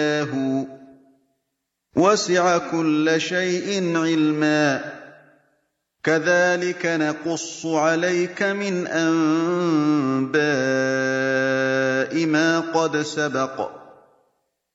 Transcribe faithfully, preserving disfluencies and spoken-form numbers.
وَسِعَ كُلَّ شَيْءٍ عِلْمًا كَذَٰلِكَ نَقُصُّ عَلَيْكَ مِنْ أَنبَاءِ مَا قَدْ سَبَقَ